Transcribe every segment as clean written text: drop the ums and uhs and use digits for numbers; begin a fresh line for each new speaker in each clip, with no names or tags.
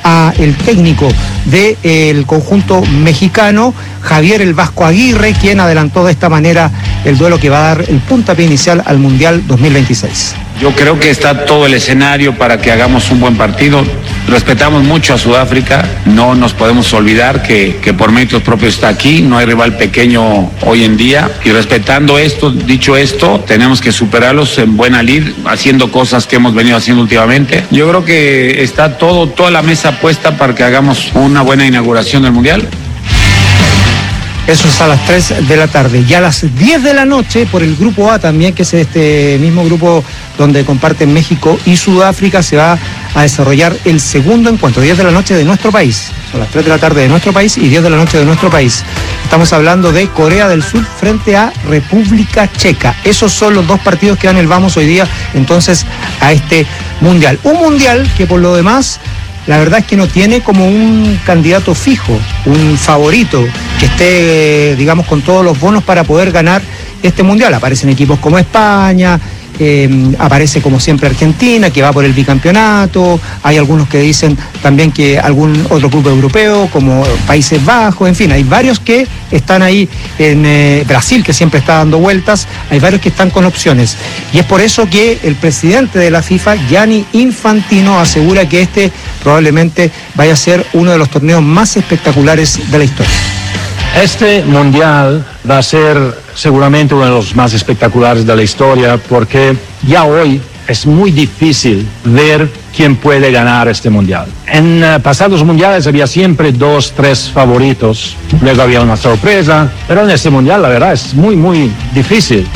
al técnico del conjunto mexicano, Javier El Vasco Aguirre, quien adelantó de esta manera el duelo que va a dar el puntapié inicial al Mundial 2026.
Yo creo que está todo el escenario para que hagamos un buen partido. Respetamos mucho a Sudáfrica, no nos podemos olvidar que por méritos propios está aquí, no hay rival pequeño hoy en día, y respetando esto, dicho esto, tenemos que superarlos en buena lid, haciendo cosas que hemos venido haciendo últimamente. Yo creo que está toda la mesa puesta para que hagamos una buena inauguración del Mundial.
Eso es a las 3 de la tarde. Y a las 10 de la noche, por el grupo A también, que es este mismo grupo donde comparten México y Sudáfrica, se va a desarrollar el segundo encuentro, 10 de la noche de nuestro país. Son las 3 de la tarde de nuestro país y 10 de la noche de nuestro país. Estamos hablando de Corea del Sur frente a República Checa. Esos son los dos partidos que dan el vamos hoy día, entonces, a este Mundial. Un Mundial que, por lo demás, la verdad es que no tiene como un candidato fijo, un favorito que esté, digamos, con todos los bonos para poder ganar este Mundial. Aparecen equipos como España, aparece como siempre Argentina, que va por el bicampeonato. Hay algunos que dicen también que algún otro club europeo, como Países Bajos, en fin, hay varios que están ahí en Brasil, que siempre está dando vueltas, hay varios que están con opciones. Y es por eso que el presidente de la FIFA, Gianni Infantino, asegura que este probablemente vaya a ser uno de los torneos más espectaculares de la historia.
Este mundial va a ser seguramente uno de los más espectaculares de la historia, porque ya hoy es muy difícil ver quién puede ganar este mundial. En pasados mundiales había siempre 2, 3 favoritos, luego había una sorpresa, pero en este mundial la verdad es muy difícil.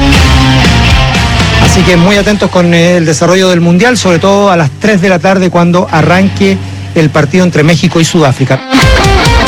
Así que muy atentos con el desarrollo del mundial, sobre todo a las 3 de la tarde cuando arranque el partido entre México y Sudáfrica.